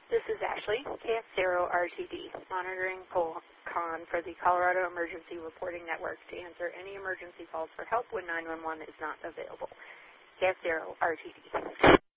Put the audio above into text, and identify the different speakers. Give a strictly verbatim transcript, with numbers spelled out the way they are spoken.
Speaker 1: This is Ashley, K F zero R T D, monitoring POLCON for the Colorado Emergency Reporting Network to answer any emergency calls for help when nine one one is not available. K F zero R T D.